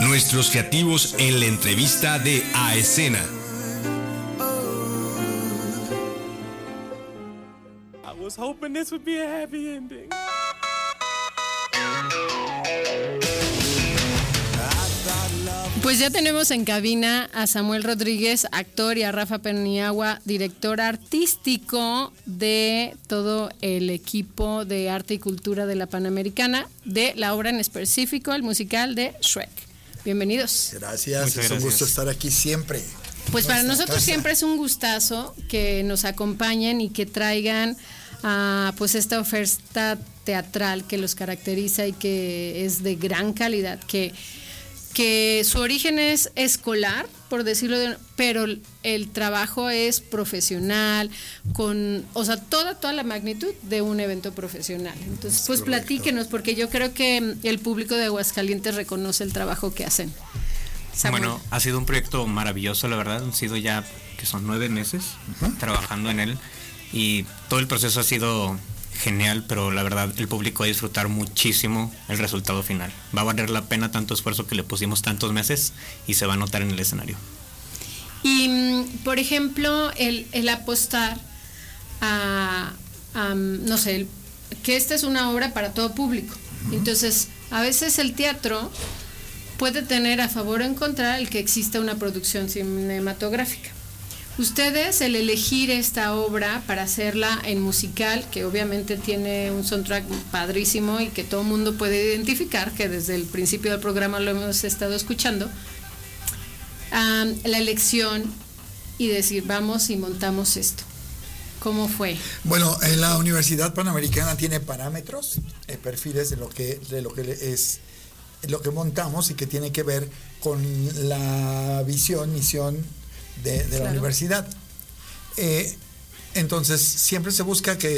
nuestros creativos en la entrevista de A Escena. I was hoping this would be a happy ending. Pues ya tenemos en cabina a Samuel Rodríguez, actor, y a Rafa Peniagua, director artístico de todo el equipo de arte y cultura de la Panamericana, de la obra en específico, el musical de Shrek. Bienvenidos. Gracias, es un gusto estar aquí siempre. Pues para nosotros siempre es un gustazo que nos acompañen y que traigan pues esta oferta teatral que los caracteriza y que es de gran calidad, que su origen es escolar, por decirlo pero el trabajo es profesional, con, o sea, toda la magnitud de un evento profesional. Entonces, pues correcto. Platíquenos, porque yo creo que el público de Aguascalientes reconoce el trabajo que hacen. Samuel. Bueno, ha sido un proyecto maravilloso, la verdad. Han sido ya, que son 9 meses trabajando en él, y todo el proceso ha sido genial, pero la verdad el público va a disfrutar muchísimo el resultado final. Va a valer la pena tanto esfuerzo que le pusimos tantos meses y se va a notar en el escenario. Y, por ejemplo, el apostar a no sé, que esta es una obra para todo público. Entonces, a veces el teatro puede tener a favor o en contra el que exista una producción cinematográfica. Ustedes, el elegir esta obra para hacerla en musical, que obviamente tiene un soundtrack padrísimo y que todo el mundo puede identificar, que desde el principio del programa lo hemos estado escuchando, la elección y decir, vamos y montamos esto. ¿Cómo fue? Bueno, en la Universidad Panamericana tiene parámetros, perfiles de lo que es lo que montamos y que tiene que ver con la visión, misión de la universidad. Entonces siempre se busca que